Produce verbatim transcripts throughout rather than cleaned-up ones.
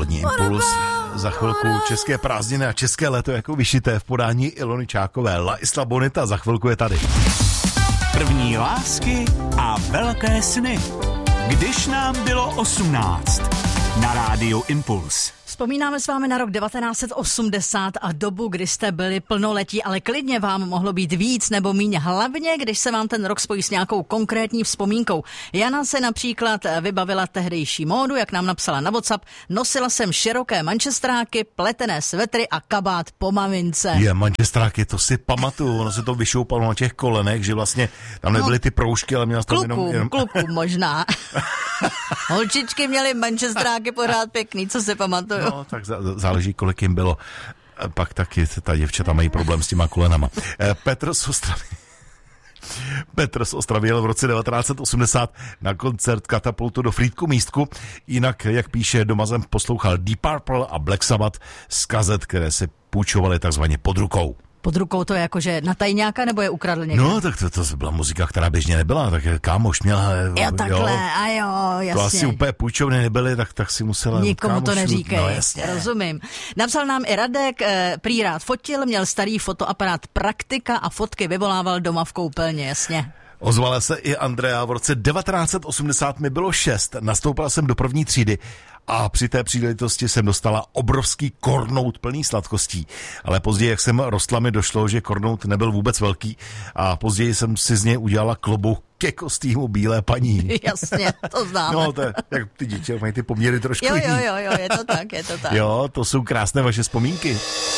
Polední impuls. Za chvilku české prázdniny a české léto jako vyšité v podání Ilony Čákové. La Isla Bonita za chvilku je tady. První lásky a velké sny. Když nám bylo osmnáct. Na rádiu Impuls. Vzpomínáme s vámi na rok devatenáct set osmdesát a dobu, kdy jste byli plnoletí, ale klidně vám mohlo být víc nebo míň, hlavně když se vám ten rok spojí s nějakou konkrétní vzpomínkou. Jana se například vybavila tehdejší módu, jak nám napsala na WhatsApp, nosila jsem široké mančestráky, pletené svetry a kabát po mamince. Je, mančestráky, to si pamatuju, ono se to vyšoupalo na těch kolenech, že vlastně tam nebyly ty proužky, ale měla to jenom... jenom... Klukům možná. Holčičky měly mančestráky pořád pěkný, co se pamatuju. No, tak záleží, kolik jim bylo. Pak taky ta děvčata mají problém s těma kolenama. Petr z Ostravy. Petr z Ostravy jel v roce devatenáct set osmdesát na koncert Katapultu do Frýdku Místku. Jinak, jak píše, doma jsem poslouchal Deep Purple a Black Sabbath z kazet, které se půjčovaly takzvaně pod rukou. Pod rukou to je jako, že na tajňáka nebo je ukradl někdo? No, tak to, to byla muzika, která běžně nebyla, tak kámoš měla... Jo, takhle, jo, a jo, jasně. To asi úplně půjčovny nebyly, tak, tak si musela... Nikomu kámošu, to neříkej, no, jasně. Rozumím. Napsal nám i Radek, eh, prý rád fotil, měl starý fotoaparát Praktika a fotky vyvolával doma v koupelně, jasně. Ozvala se i Andrea, v roce devatenáct set osmdesát mi bylo šest, nastoupila jsem do první třídy a při té příležitosti jsem dostala obrovský kornout plný sladkostí. Ale později, jak jsem rostla, mi došlo, že kornout nebyl vůbec velký a později jsem si z něj udělala klobouk ke kostýmu bílé paní. Jasně, to známe. No, to je, jak ty děti mají ty poměry trošku jo, jiný. jo, jo, jo, je to tak, je to tak. Jo, to jsou krásné vaše vzpomínky.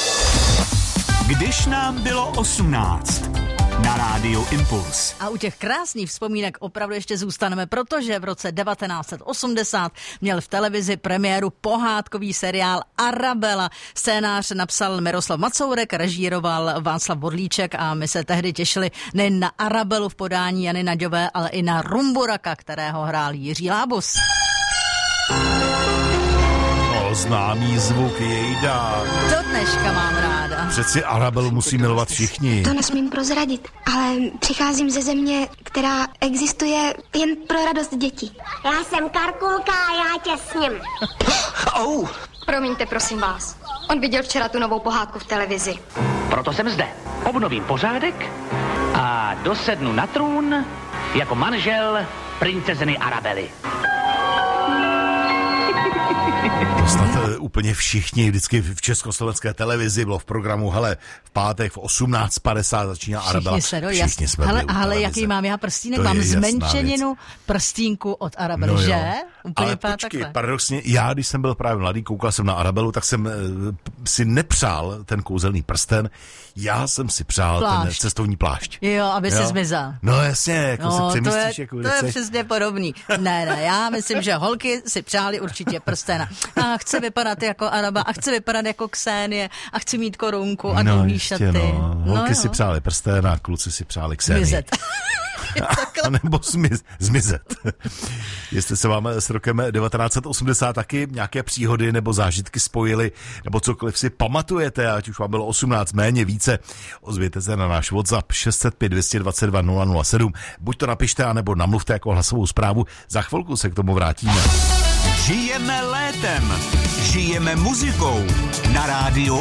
Když nám bylo osmnáct. Na rádiu Impuls. A u těch krásných vzpomínek opravdu ještě zůstaneme, protože v roce devatenáct set osmdesát měl v televizi premiéru pohádkový seriál Arabela. Scénář napsal Miroslav Macourek, režíroval Václav Bodlíček a my se tehdy těšili nejen na Arabelu v podání Jany Naďové, ale i na Rumburaka, kterého hrál Jiří Lábus. Známý zvuk jejda. Do dneška mám ráda. Přeci Arabelu musí milovat všichni. To nesmím prozradit, ale přicházím ze země, která existuje jen pro radost dětí. Já jsem Karkulka a já tě sním. Oh. Promiňte, prosím vás. On viděl včera tu novou pohádku v televizi. Proto jsem zde. Obnovím pořádek a dosednu na trůn jako manžel princezny Arabely. To snad úplně všichni, vždycky v československé televizi bylo v programu, hele, v pátek v osmnáct padesát začíná Arabela. Všichni, se, všichni jasný. jsme hele, byli ale jaký mám já prstínek? To mám zmenšeninu prstínku od Arabely, no že? Úplně ale počkej, takhle. paradoxně, já, když jsem byl právě mladý, koukal jsem na Arabelu, tak jsem uh, si nepřál ten kouzelný prsten, já jsem si přál plášť. Ten cestovní plášť. Jo, aby jo? se zmizel. No jasně, jako no, se přemístíš. To je, jako to je přesně podobný. Ne, ne, já myslím, že holky si přáli určitě prstena. A chci vypadat jako Araba, a chci vypadat jako Ksenie, a chci mít korunku a no, dlouhý šaty. No. Holky no, si přáli prsten a kluci si přáli Ksenie. Zmizet. A nebo zmiz, zmizet. Jestli se vám s rokem devatenáct set osmdesát taky nějaké příhody nebo zážitky spojily, nebo cokoliv si pamatujete, ať už vám bylo osmnáct, méně, více, ozvěte se na náš WhatsApp šest set pět, dvě dvacet dva, nula nula sedm. Buď to napište, anebo namluvte jako hlasovou zprávu. Za chvilku se k tomu vrátíme. Žijeme létem. Žijeme muzikou. Na rádiu